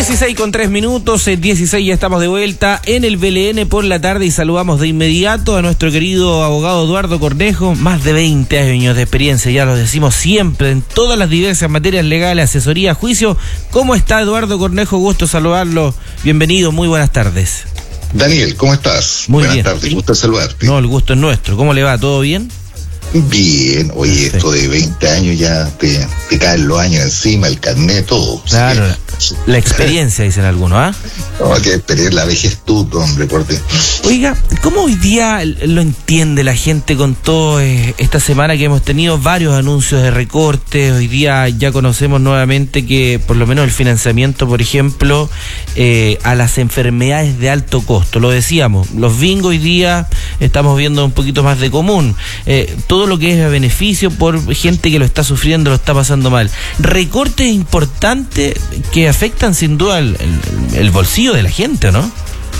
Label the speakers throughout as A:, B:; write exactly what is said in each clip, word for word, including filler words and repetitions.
A: dieciséis con tres minutos, en dieciséis ya estamos de vuelta en el B L N por la tarde y saludamos de inmediato a nuestro querido abogado Eduardo Cornejo, más de veinte años de experiencia, ya lo decimos siempre, en todas las diversas materias legales, asesoría, juicio. ¿Cómo está Eduardo Cornejo? Gusto saludarlo, bienvenido, muy buenas tardes.
B: Daniel, ¿cómo estás?
A: Muy
B: buenas
A: bien.
B: tardes, gusto saludarte.
A: No, el gusto es nuestro, ¿cómo le va? ¿Todo bien?
B: Bien, oye,
A: Perfecto.
B: Esto de veinte años ya te, te caen los años encima, el carnet, todo.
A: Claro,
B: Sí.
A: la experiencia, dicen algunos, ¿ah?
B: No, hay que esperar la vejez tú, hombre, por Dios.
A: Oiga, ¿cómo hoy día lo entiende la gente con todo eh, esta semana que hemos tenido varios anuncios de recortes? Hoy día ya conocemos nuevamente que por lo menos el financiamiento, por ejemplo, eh, a las enfermedades de alto costo, lo decíamos, los bingos hoy día estamos viendo un poquito más de común, eh, todo lo que es a beneficio por gente que lo está sufriendo, lo está pasando mal. Recortes importantes que afectan sin duda el, el, el bolsillo de la gente, ¿no?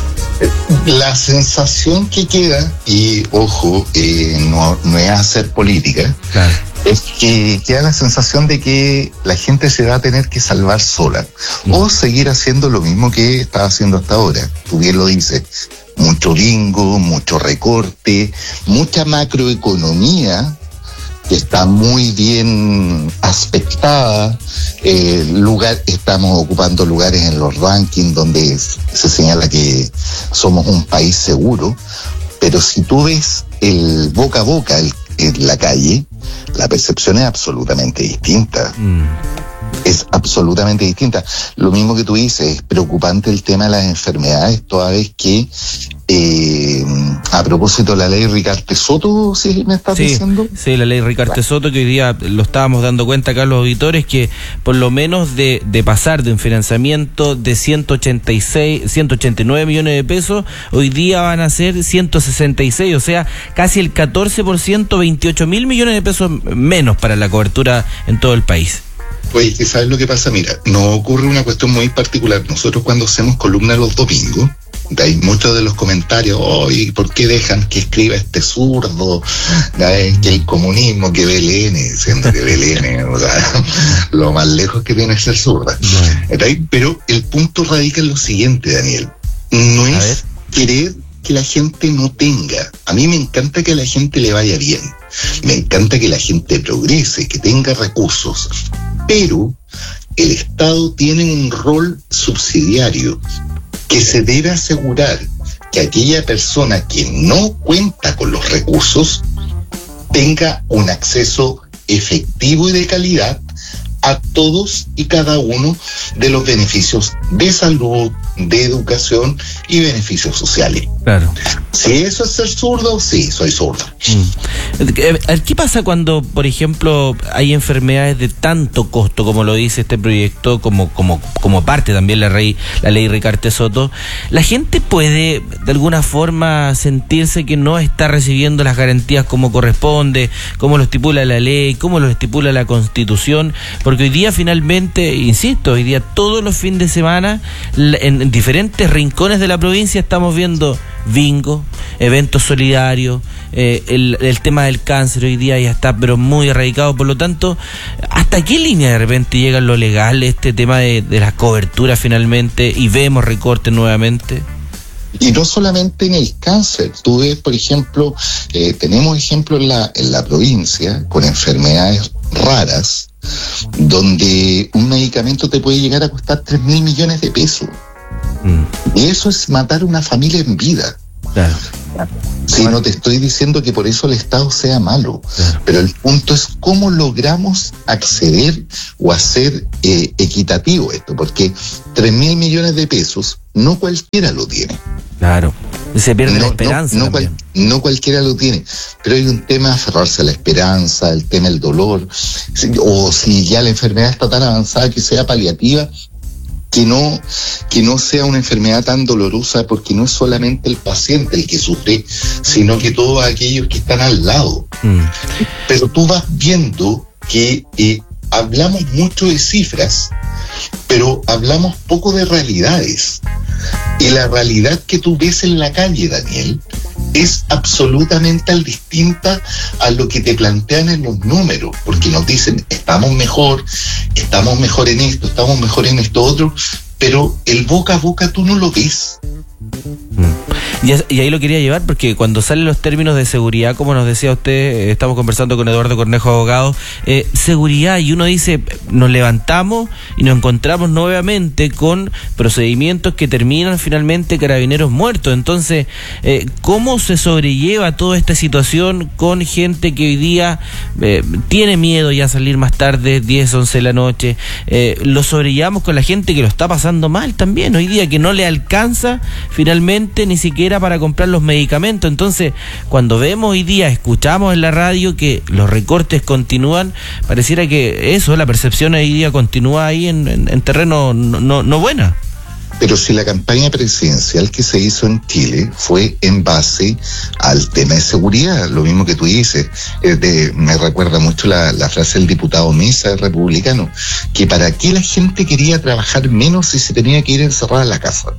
B: La sensación que queda, y ojo, eh, no, no es hacer política,
A: Claro.
B: es que queda la sensación de que la gente se va a tener que salvar sola,
A: Mm.
B: o seguir haciendo lo mismo que estaba haciendo hasta ahora. Tú bien lo dices, mucho bingo, mucho recorte, mucha macroeconomía que está muy bien aspectada, eh, lugar, estamos ocupando lugares en los rankings donde se señala que somos un país seguro, pero si tú ves el boca a boca el, en la calle, la percepción es absolutamente distinta.
A: Mm.
B: Es absolutamente distinta. Lo mismo que tú dices, es preocupante el tema de las enfermedades, toda vez que, eh, a propósito de la ley Ricarte Soto, ¿sí me estás
A: Sí,
B: diciendo?
A: sí, la ley Ricarte Soto, que hoy día lo estábamos dando cuenta acá los auditores, que por lo menos de, de pasar de un financiamiento de ciento ochenta y seis, ciento ochenta y nueve millones de pesos, hoy día van a ser ciento sesenta y seis, o sea, casi el catorce por ciento, veintiocho mil millones de pesos menos para la cobertura en todo el país.
B: Oye, ¿qué sabes lo que pasa? Mira, nos ocurre una cuestión muy particular. Nosotros cuando hacemos columna los domingos, hay muchos de los comentarios, oye, ¿por qué dejan que escriba este zurdo? ¿Ay? Que el comunismo, que B L N, siendo que B L N, o sea, lo más lejos que viene es ser zurda. ¿Ay? Pero el punto radica en lo siguiente, Daniel. No
A: A ver.
B: es querer que la gente no tenga. A mí me encanta que a la gente le vaya bien. Me encanta que la gente progrese, que tenga recursos. Pero el Estado tiene un rol subsidiario que se debe asegurar que aquella persona que no cuenta con los recursos tenga un acceso efectivo y de calidad a todos y cada uno de los beneficios de salud, de educación y beneficios sociales.
A: Claro.
B: Si eso es ser zurdo, sí, soy zurdo.
A: Mm. ¿Qué pasa cuando, por ejemplo, hay enfermedades de tanto costo, como lo dice este proyecto, como como como parte también la ley, la ley Ricarte Soto? ¿La gente puede, de alguna forma, sentirse que no está recibiendo las garantías como corresponde, como lo estipula la ley, como lo estipula la Constitución? Porque hoy día, finalmente, insisto, hoy día todos los fines de semana, en, en diferentes rincones de la provincia, estamos viendo bingo, eventos solidarios, eh, el, el tema del cáncer hoy día ya está pero muy erradicado. Por lo tanto, ¿hasta qué línea de repente llega lo legal este tema de, de las coberturas finalmente y vemos recortes nuevamente?
B: Y no solamente en el cáncer, tú ves, por ejemplo, eh, tenemos ejemplos en la, en la provincia con enfermedades raras, donde un medicamento te puede llegar a costar tres mil millones de pesos. Mm. Y eso es matar una familia en vida.
A: Claro.
B: Sí, no te estoy diciendo que por eso el Estado sea malo, claro, pero el punto es cómo logramos acceder o hacer eh, equitativo esto, porque tres mil millones de pesos no cualquiera lo tiene.
A: Claro, se pierde
B: no,
A: la esperanza.
B: No, no, cual, no cualquiera lo tiene, pero hay un tema aferrarse a la esperanza, el tema del dolor, o si ya la enfermedad está tan avanzada que sea paliativa, que no, que no sea una enfermedad tan dolorosa, porque no es solamente el paciente el que sufre, sino que todos aquellos que están al lado. Mm. Pero tú vas viendo que eh, hablamos mucho de cifras, pero hablamos poco de realidades. Y la realidad que tú ves en la calle, Daniel, es absolutamente distinta a lo que te plantean en los números, porque nos dicen, estamos mejor, estamos mejor en esto, estamos mejor en esto otro, pero el boca a boca tú no lo ves.
A: Y, es, y ahí lo quería llevar porque cuando salen los términos de seguridad, como nos decía usted, eh, estamos conversando con Eduardo Cornejo, abogado, eh, seguridad, y uno dice, nos levantamos y nos encontramos nuevamente con procedimientos que terminan finalmente carabineros muertos. Entonces, eh, ¿cómo se sobrelleva toda esta situación con gente que hoy día eh, tiene miedo ya a salir más tarde, diez, once de la noche? Eh, lo sobrellevamos con la gente que lo está pasando mal también hoy día, que no le alcanza finalmente ni siquiera para comprar los medicamentos. Entonces, cuando vemos hoy día, escuchamos en la radio que los recortes continúan, pareciera que eso, la percepción hoy día continúa ahí en, en, en terreno no, no, no buena.
B: Pero si la campaña presidencial que se hizo en Chile fue en base al tema de seguridad, lo mismo que tú dices, eh, de, me recuerda mucho la, la frase del diputado Mesa, republicano, que para qué la gente quería trabajar menos si se tenía que ir encerrada en la casa.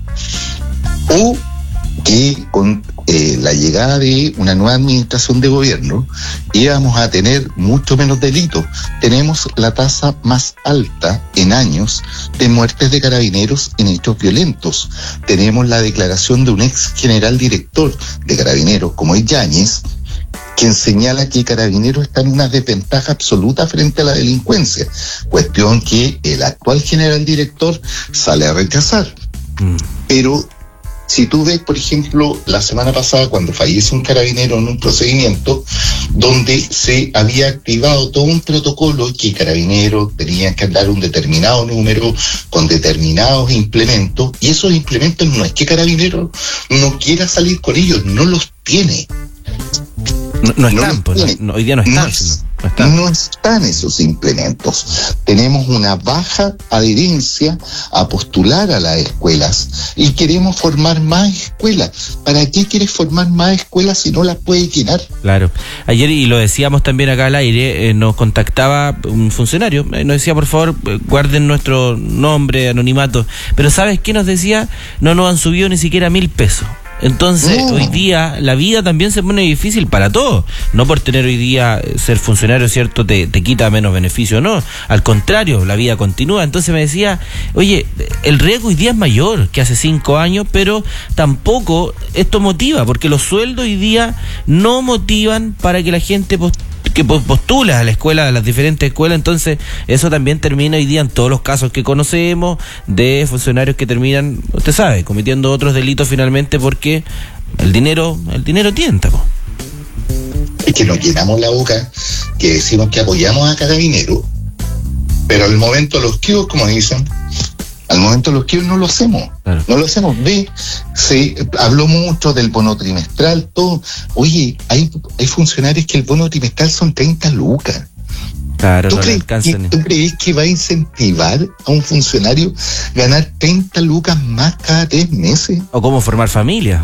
B: O que con eh, la llegada de una nueva administración de gobierno íbamos a tener mucho menos delitos. Tenemos la tasa más alta en años de muertes de carabineros en hechos violentos. Tenemos la declaración de un ex general director de carabineros, como es Yáñez, quien señala que Carabineros está en una desventaja absoluta frente a la delincuencia, cuestión que el actual general director sale a rechazar. Mm. Pero si tú ves, por ejemplo, la semana pasada cuando fallece un carabinero en un procedimiento donde se había activado todo un protocolo que Carabineros tenían que andar un determinado número con determinados implementos, y esos implementos no es que Carabineros no quiera salir con ellos, no los tiene.
A: No, no están, no pues, no, hoy día no están.
B: No,
A: sino, no, están.
B: no están esos implementos. Tenemos una baja adherencia a postular a las escuelas y queremos formar más escuelas. ¿Para qué quieres formar más escuelas si no las puedes llenar?
A: Claro. Ayer, y lo decíamos también acá al aire, eh, nos contactaba un funcionario, eh, nos decía, por favor, eh, guarden nuestro nombre, anonimato. Pero ¿sabes qué nos decía? No nos han subido ni siquiera mil pesos. Entonces, no. Hoy día la vida también se pone difícil para todos. No por tener hoy día ser funcionario, ¿cierto?, te, te quita menos beneficio, no. Al contrario, la vida continúa. Entonces me decía, oye, el riesgo hoy día es mayor que hace cinco años, pero tampoco esto motiva, porque los sueldos hoy día no motivan para que la gente postule que postula a la escuela, a las diferentes escuelas. Entonces eso también termina hoy día en todos los casos que conocemos de funcionarios que terminan, usted sabe, cometiendo otros delitos finalmente porque el dinero el dinero tienta, po.
B: Es que nos llenamos la boca que decimos que apoyamos a Carabineros, pero al momento los kios, como dicen, al momento los kios no lo hacemos. Claro. No lo hacemos. Ve, se habló mucho del bono trimestral, todo. Oye, hay, hay funcionarios que el bono trimestral son treinta lucas.
A: Claro,
B: ¿Tú,
A: no
B: crees que, ¿Tú crees que va a incentivar a un funcionario ganar treinta lucas más cada tres meses?
A: O cómo formar familia.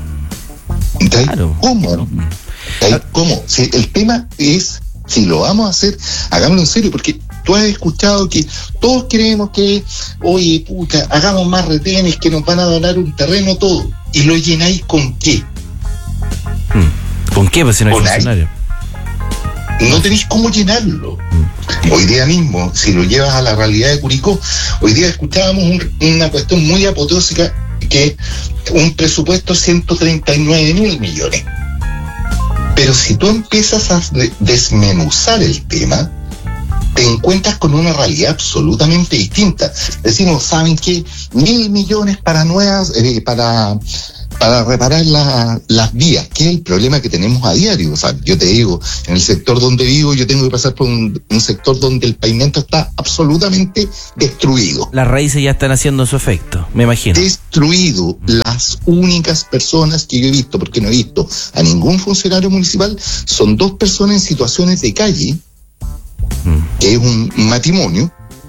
B: Claro. ¿Cómo? Claro. ¿Cómo? Si el tema es, si lo vamos a hacer, hagámoslo en serio, porque tú has escuchado que todos creemos que, oye, puta, hagamos más retenes, que nos van a donar un terreno, todo. ¿Y lo llenáis con qué?
A: Hmm. ¿Con qué? Pues si no hay funcionario.
B: No tenéis cómo llenarlo. Hmm. Hoy día mismo, si lo llevas a la realidad de Curicó, hoy día escuchábamos un, una cuestión muy apoteósica, que un presupuesto de ciento treinta y nueve mil millones. Pero si tú empiezas a desmenuzar el tema, te encuentras con una realidad absolutamente distinta. Decimos, ¿saben qué? Mil millones para nuevas, eh, para, para reparar la, las vías, que es el problema que tenemos a diario. O sea, yo te digo, en el sector donde vivo, yo tengo que pasar por un, un sector donde el pavimento está absolutamente destruido.
A: Las raíces ya están haciendo su efecto, me imagino.
B: Destruido. Las únicas personas que yo he visto, porque no he visto a ningún funcionario municipal, son dos personas en situaciones de calle, que es un matrimonio,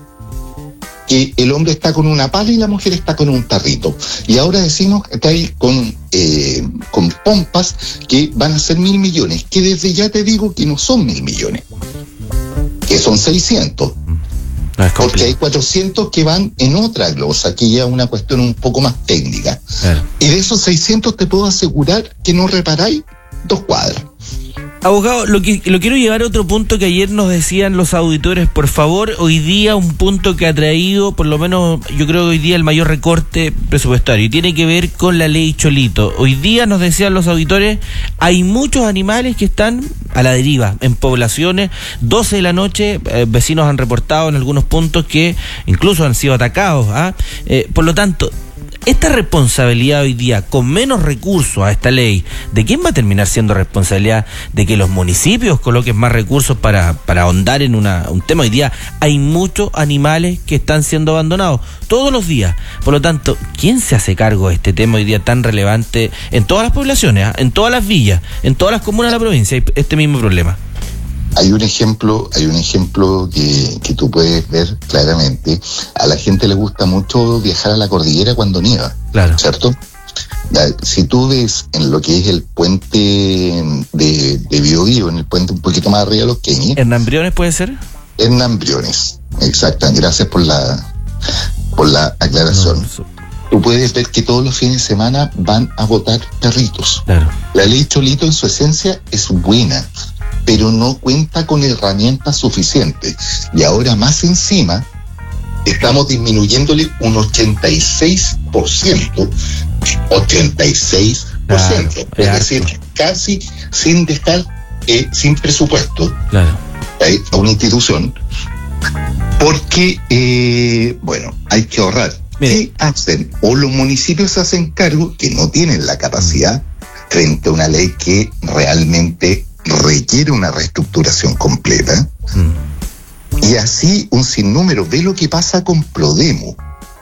B: que el hombre está con una pala y la mujer está con un tarrito. Y ahora decimos que está ahí con, eh, con pompas que van a ser mil millones, que desde ya te digo que no son mil millones, que son seiscientos.
A: No es
B: porque hay cuatrocientos que van en otra glosa, que ya es una cuestión un poco más técnica. Claro. Y de esos seiscientos te puedo asegurar que no reparáis dos cuadras.
A: Abogado, lo que lo quiero llevar a otro punto que ayer nos decían los auditores, por favor. Hoy día un punto que ha traído, por lo menos yo creo que hoy día el mayor recorte presupuestario, y tiene que ver con la ley Cholito. Hoy día nos decían los auditores, hay muchos animales que están a la deriva en poblaciones. doce de la noche, eh, vecinos han reportado en algunos puntos que incluso han sido atacados. ¿ah? Eh, por lo tanto, esta responsabilidad hoy día, con menos recursos a esta ley, ¿de quién va a terminar siendo responsabilidad? ¿De que los municipios coloquen más recursos para, para ahondar en una, un tema? Hoy día hay muchos animales que están siendo abandonados todos los días. Por lo tanto, ¿quién se hace cargo de este tema hoy día tan relevante en todas las poblaciones, ¿eh? en todas las villas, en todas las comunas de la provincia? Hay este mismo problema.
B: Hay un ejemplo, hay un ejemplo que, que tú puedes ver claramente. A la gente le gusta mucho viajar a la cordillera cuando nieva,
A: claro.
B: ¿cierto? Si tú ves en lo que es el puente de, de Biobío, en el puente un poquito más arriba de los Queñes.
A: ¿Hernán Briones puede ser?
B: Hernán Briones, exacto. Gracias por la, por la aclaración. No, eso... Tú puedes ver que todos los fines de semana van a votar perritos.
A: Claro.
B: La ley Cholito en su esencia es buena, pero no cuenta con herramientas suficientes. Y ahora más encima, estamos disminuyéndole un ochenta y seis por ciento. ochenta y seis por ciento. Claro, es claro. decir, casi sin dejar, eh, sin presupuesto
A: claro.
B: eh, a una institución. Porque, eh, bueno, hay que ahorrar. Mire. ¿Qué hacen? O los municipios se hacen cargo, que no tienen la capacidad, frente a una ley que realmente requiere una reestructuración completa. Mm. Y así un sinnúmero. Ve lo que pasa con Prodemo.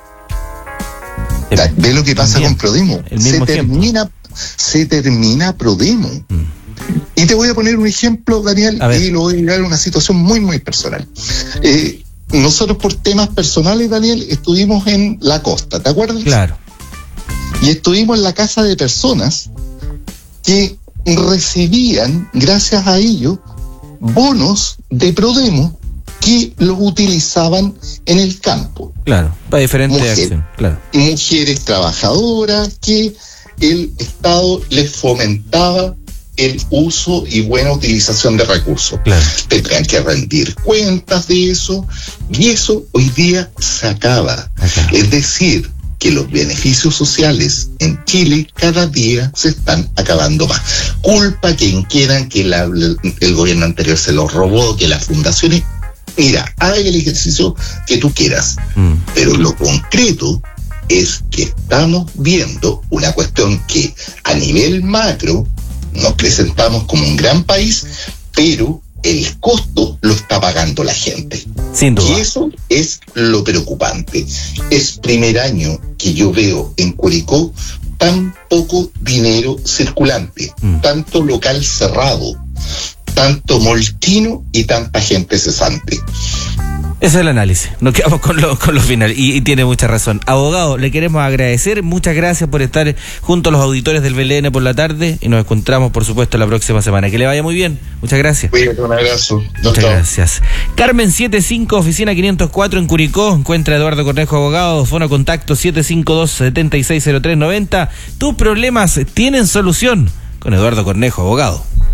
B: El, Ve lo que pasa también, con Prodemo. Se termina, se termina Prodemo. Mm. Y te voy a poner un ejemplo, Daniel, y lo voy a llevar a una situación muy, muy personal. Eh, nosotros por temas personales, Daniel, estuvimos en la costa, ¿te acuerdas?
A: Claro.
B: Y estuvimos en la casa de personas que recibían, gracias a ello, bonos de Prodemo que los utilizaban en el campo.
A: Claro, para diferentes Mujer, acciones. Claro.
B: Mujeres trabajadoras que el Estado les fomentaba el uso y buena utilización de recursos.
A: Claro.
B: Tendrán que rendir cuentas de eso, y eso hoy día se acaba. Acá. Es decir, que los beneficios sociales en Chile cada día se están acabando más. Culpa a quien quieran que la, el gobierno anterior se los robó, que las fundaciones... Mira, haga el ejercicio que tú quieras, mm. pero lo concreto es que estamos viendo una cuestión que a nivel macro nos presentamos como un gran país, pero el costo lo está pagando la gente.
A: Sin duda.
B: Y eso es lo preocupante. Es primer año que yo veo en Curicó tan poco dinero circulante, mm. tanto local cerrado, tanto moltino y tanta gente cesante.
A: Ese es el análisis. Nos quedamos con lo, con lo final. Y, y tiene mucha razón. Abogado, le queremos agradecer. Muchas gracias por estar junto a los auditores del B L N por la tarde. Y nos encontramos, por supuesto, la próxima semana. Que le vaya muy bien. Muchas gracias.
B: Cuídate, un abrazo.
A: Muchas gracias. Carmen setenta y cinco, oficina quinientos cuatro en Curicó. Encuentra a Eduardo Cornejo, abogado. Fono contacto siete cinco dos, siete seis cero tres nueve cero. Tus problemas tienen solución con Eduardo Cornejo, abogado.